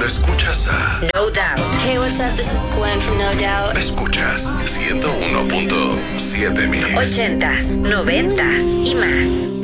Escuchas a No Doubt. Hey, what's up? This is Gwen from No Doubt. Escuchas 101.7 Mix. 80s, 90s y más.